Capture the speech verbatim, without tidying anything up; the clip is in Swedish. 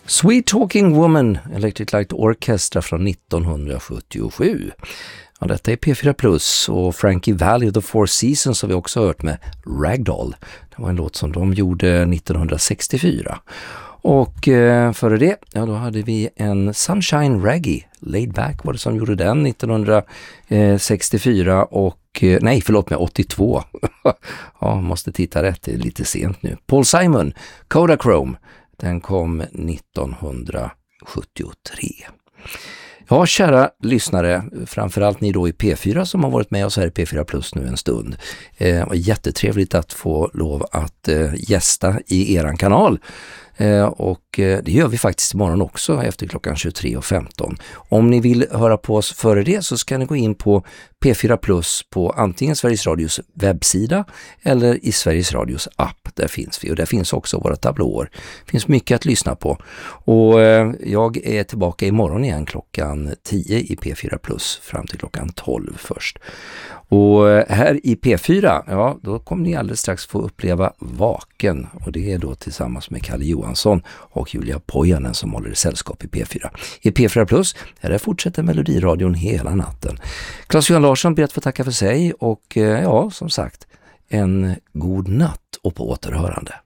Sweet Talking Woman, Electric Light Orchestra från nittonhundrasjuttiosju. Ja, detta är P fyra Plus och Frankie Valli och The Four Seasons har vi också hört med Ragdoll. Det var en låt som de gjorde nittonhundrasextiofyra. Och eh, före det, ja då hade vi en Sunshine Reggae, Laid Back var det som gjorde den nittonhundrasextiofyra och, eh, nej förlåt mig, åttiotvå. Ja, måste titta rätt, det är lite sent nu. Paul Simon, Kodachrome, den kom nittonhundrasjuttiotre. Ja, kära lyssnare, framförallt ni då i P fyra som har varit med oss här i P fyra Plus nu en stund. Eh, och jättetrevligt att få lov att eh, gästa i eran kanal. Eh, och eh, det gör vi faktiskt imorgon också efter klockan tjugotre och femton. Om ni vill höra på oss före det så ska ni gå in på P fyra Plus på antingen Sveriges Radios webbsida eller i Sveriges Radios app. Där finns vi och där finns också våra tablåer. Det finns mycket att lyssna på. Och eh, jag är tillbaka imorgon igen klockan tio i P fyra Plus fram till klockan tolv först. Och här i P fyra, ja då kommer ni alldeles strax få uppleva Vaken och det är då tillsammans med Kalle Johansson och Julia Pojanen som håller sällskap i P fyra. I P fyra Plus, här fortsätter Melodiradion hela natten. Claes-Johan Larsson ber att få tacka för sig och ja, som sagt, en god natt och på återhörande.